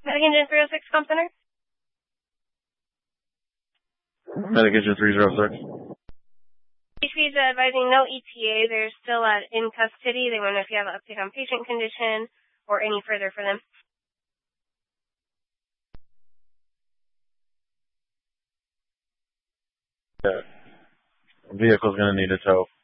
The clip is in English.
Medication 306 Comp Center. Medication 306. HP's advising no ETA. They're still in custody. They want to know if you have an update on patient condition or any further for them. Yeah. Vehicle's going to need a tow.